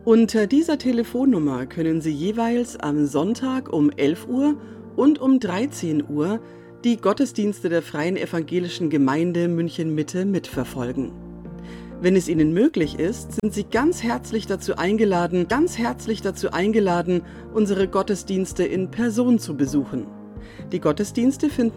Unter dieser Telefonnummer können Sie jeweils am Sonntag um 11 Uhr und um 13 Uhr die Gottesdienste der Freien Evangelischen Gemeinde München-Mitte mitverfolgen. Wenn es Ihnen möglich ist, sind Sie ganz herzlich dazu eingeladen, unsere Gottesdienste in Person zu besuchen. Die Gottesdienste finden